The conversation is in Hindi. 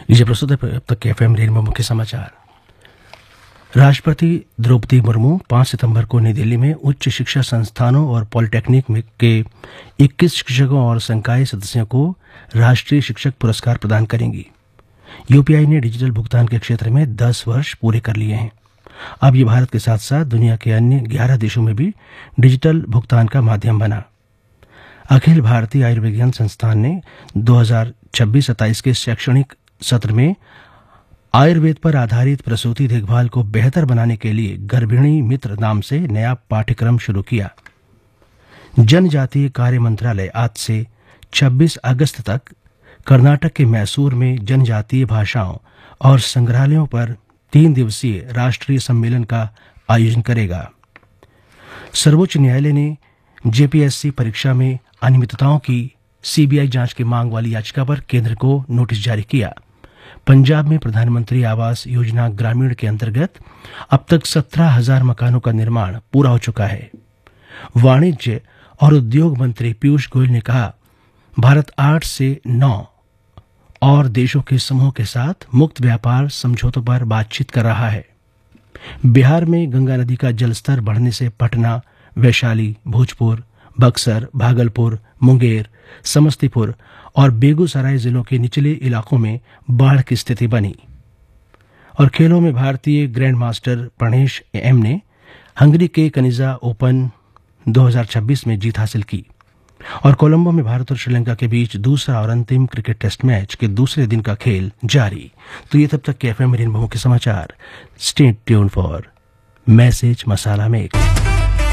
लीजिए प्रस्तुत है अब तक के एफएम रेनबो मुख्य समाचार। राष्ट्रपति द्रौपदी मुर्मू 5 सितंबर को नई दिल्ली में उच्च शिक्षा संस्थानों और पॉलिटेक्निक के 21 शिक्षकों और संकाय सदस्यों को राष्ट्रीय शिक्षक पुरस्कार प्रदान करेंगी। यूपीआई ने डिजिटल भुगतान के क्षेत्र में 10 वर्ष पूरे कर लिए हैं। अब ये भारत के साथ साथ दुनिया के अन्य 11 देशों में भी डिजिटल भुगतान का माध्यम बना। अखिल भारतीय आयुर्विज्ञान संस्थान ने 2026-27 के शैक्षणिक सत्र में आयुर्वेद पर आधारित प्रसूति देखभाल को बेहतर बनाने के लिए गर्भिणी मित्र नाम से नया पाठ्यक्रम शुरू किया। जनजातीय कार्य मंत्रालय आज से 26 अगस्त तक कर्नाटक के मैसूर में जनजातीय भाषाओं और संग्रहालयों पर 3 दिवसीय राष्ट्रीय सम्मेलन का आयोजन करेगा। सर्वोच्च न्यायालय ने जेपीएससी परीक्षा में अनियमितताओं की सीबीआई जांच की मांग वाली याचिका पर केंद्र को नोटिस जारी किया। पंजाब में प्रधानमंत्री आवास योजना ग्रामीण के अंतर्गत अब तक 17,000 मकानों का निर्माण पूरा हो चुका है। वाणिज्य और उद्योग मंत्री पीयूष गोयल ने कहा, भारत 8 से 9 और देशों के समूह के साथ मुक्त व्यापार समझौतों पर बातचीत कर रहा है। बिहार में गंगा नदी का जलस्तर बढ़ने से पटना, वैशाली, भोजपुर, बक्सर, भागलपुर, मुंगेर, समस्तीपुर और बेगूसराय जिलों के निचले इलाकों में बाढ़ की स्थिति बनी। और खेलों में भारतीय ग्रैंड मास्टर प्रणेश एम ने हंगरी के कनिजा ओपन 2026 में जीत हासिल की। और कोलंबो में भारत और श्रीलंका के बीच दूसरा और अंतिम क्रिकेट टेस्ट मैच के दूसरे दिन का खेल जारी। तो ये तब तक के एफएम रेनबो के समाचार। Stay tuned for message masala make.